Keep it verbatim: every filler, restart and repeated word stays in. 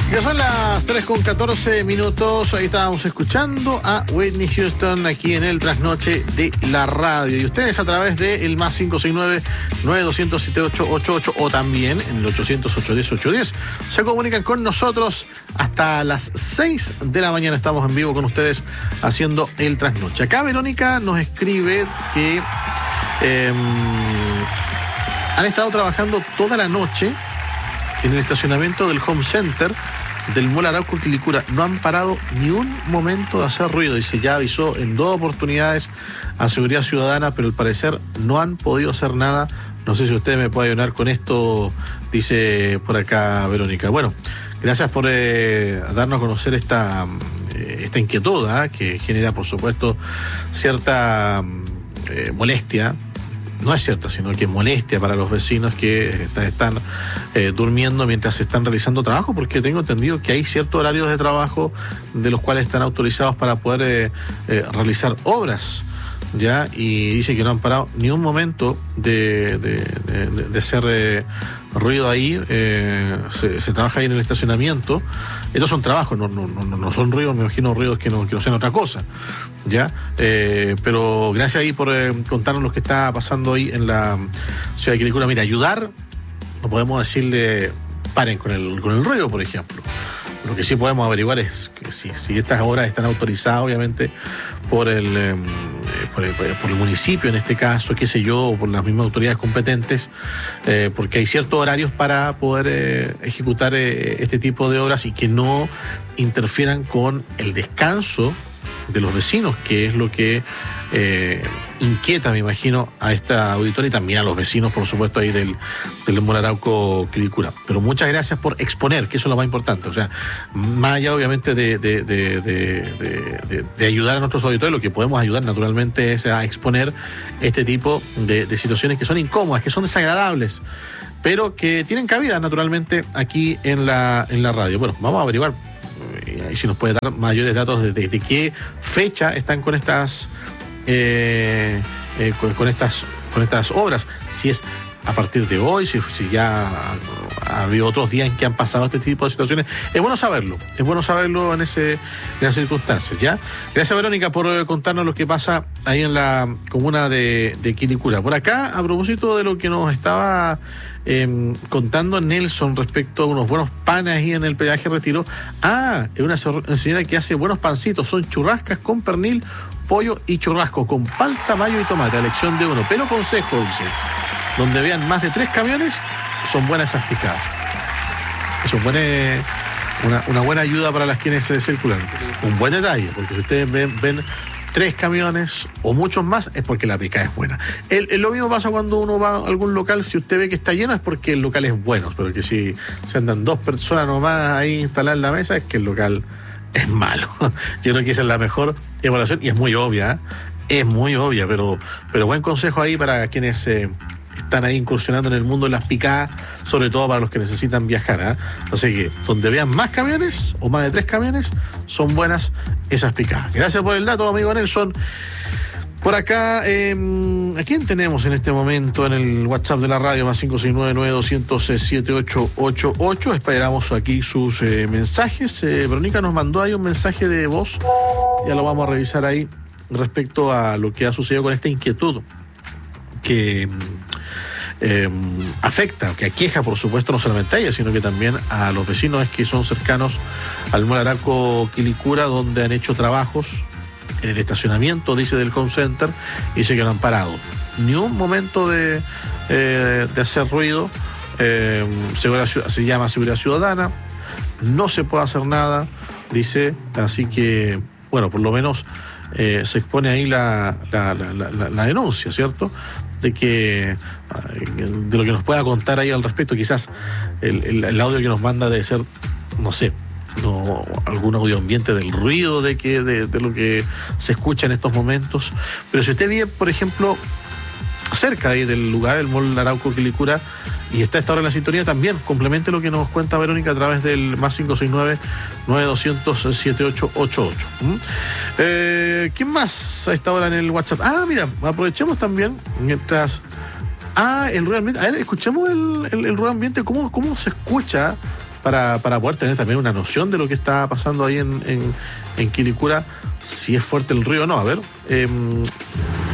Ya son las tres con catorce minutos. Ahí estábamos escuchando a Whitney Houston aquí en el Trasnoche de la Radio. Y ustedes a través de el más cinco seis nueve, nueve dos cero siete ocho ocho ocho o también en el ochocientos, ochocientos diez, ochocientos diez se comunican con nosotros hasta las seis de la mañana. Estamos en vivo con ustedes haciendo el Trasnoche. Acá Verónica nos escribe que eh, han estado trabajando toda la noche en el estacionamiento del Home Center del Mall Arauco Quilicura. No han parado ni un momento de hacer ruido. Dice, ya avisó en dos oportunidades a Seguridad Ciudadana, pero al parecer no han podido hacer nada. No sé si usted me puede ayudar con esto, dice por acá Verónica. Bueno, gracias por eh, darnos a conocer esta, eh, esta inquietud, ¿eh? que genera, por supuesto, cierta eh, molestia. No es cierto, sino que molestia para los vecinos que están, están eh, durmiendo mientras están realizando trabajo, porque tengo entendido que hay ciertos horarios de trabajo de los cuales están autorizados para poder eh, eh, realizar obras, ¿ya? Y dice que no han parado ni un momento de, de, de, de hacer eh, ruido ahí. Eh, se, se trabaja ahí en el estacionamiento. Estos son trabajos, no, no, no, no son ruidos, me imagino ruidos que no, que no sean otra cosa, ¿ya? Eh, pero gracias ahí por eh, contarnos lo que está pasando ahí en la ciudad de Quilicura. Mira, ayudar, no podemos decirle paren con el, con el ruido, por ejemplo. Lo que sí podemos averiguar es que si, si estas obras están autorizadas, obviamente, por el, eh, por el, por el municipio, en este caso, qué sé yo, o por las mismas autoridades competentes, eh, porque hay ciertos horarios para poder eh, ejecutar eh, este tipo de obras y que no interfieran con el descanso de los vecinos, que es lo que eh, inquieta, me imagino, a esta auditoría y también a los vecinos, por supuesto, ahí del, del Mall Arauco Quilicura. Pero muchas gracias por exponer, que eso es lo más importante. O sea, más allá, obviamente, de, de, de, de, de, de, de ayudar a nuestros auditores, lo que podemos ayudar, naturalmente, es a exponer este tipo de, de situaciones que son incómodas, que son desagradables, pero que tienen cabida, naturalmente, aquí en la, en la radio. Bueno, vamos a averiguar y si nos puede dar mayores datos de, de, de qué fecha están con estas eh, eh, con, con estas con estas obras, si es a partir de hoy, si, si ya ha habido otros días en que han pasado este tipo de situaciones. Es bueno saberlo, es bueno saberlo en ese en esas circunstancias, ¿ya? Gracias, Verónica, por contarnos lo que pasa ahí en la comuna de, de Quilicura. Por acá, a propósito de lo que nos estaba eh, contando Nelson respecto a unos buenos panes ahí en el peaje Retiro. Ah, es una, una señora que hace buenos pancitos, son churrascas con pernil, pollo y churrasco, con palta, mayo y tomate, a elección de uno. Pero consejo, dice, donde vean más de tres camiones, son buenas esas picadas. Eso es buena, una, una buena ayuda para las quienes se circulan. Un buen detalle, porque si ustedes ven, ven tres camiones o muchos más, es porque la picada es buena. El, el, lo mismo pasa cuando uno va a algún local, si usted ve que está lleno es porque el local es bueno, pero que si se andan dos personas nomás ahí instaladas en la mesa, es que el local es malo. Yo creo que esa es la mejor evaluación y es muy obvia, ¿eh? Es muy obvia, pero, pero buen consejo ahí para quienes eh, están ahí incursionando en el mundo de las picadas, sobre todo para los que necesitan viajar, ¿eh? Así que donde vean más camiones o más de tres camiones, son buenas esas picadas. Gracias por el dato, amigo Nelson. Por acá, eh, ¿a quién tenemos en este momento en el WhatsApp de la radio? Más cinco seis nueve, nueve dos cero cero, siete ocho ocho ocho. Esperamos aquí sus eh, mensajes. Eh, Verónica nos mandó ahí un mensaje de voz. Ya lo vamos a revisar ahí respecto a lo que ha sucedido con esta inquietud que eh, afecta, que aqueja, por supuesto, no solamente a ella, sino que también a los vecinos que son cercanos al Mall Arauco Quilicura, donde han hecho trabajos en el estacionamiento, dice, del Home Center, y dice que no han parado ni un momento de, eh, de hacer ruido. Eh, se llama Seguridad Ciudadana, no se puede hacer nada, dice, así que, bueno, por lo menos eh, se expone ahí la, la, la, la, la denuncia, ¿cierto?, de que de lo que nos pueda contar ahí al respecto. Quizás el, el, el audio que nos manda debe ser, no sé, no, algún audio ambiente del ruido de que de, de lo que se escucha en estos momentos. Pero si usted vive, por ejemplo, cerca ahí del lugar, el Mall Arauco Quilicura, y está a esta hora en la sintonía, también complemente lo que nos cuenta Verónica a través del más cinco seis nueve, nueve dos cero cero, siete ocho ocho ocho. ¿Mm? Eh, ¿Quién más a esta hora en el WhatsApp? Ah, mira, aprovechemos también mientras... Ah, el ruido ambiente. A ver, escuchemos el, el, el ruido ambiente, cómo, cómo se escucha para, para poder tener también una noción de lo que está pasando ahí en, en, en Quilicura, si es fuerte el río o no. A ver, eh,